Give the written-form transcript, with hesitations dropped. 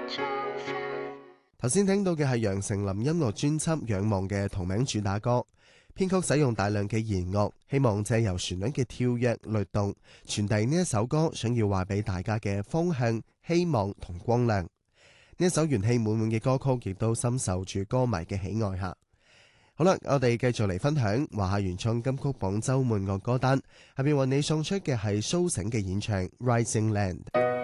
頭先聽到嘅係楊丞琳音樂專輯《仰望》嘅同名主打歌，編曲使用大量嘅弦樂，希望借由旋律嘅跳躍律動，傳遞呢一首歌想要話俾大家嘅方向、希望同光亮。呢一首元氣滿滿嘅歌曲，亦都深受住歌迷嘅喜愛下。好啦，我哋繼續嚟分享華夏原創金曲榜周末樂歌單，下邊為你送出嘅係蘇醒嘅演唱《Rising Land》。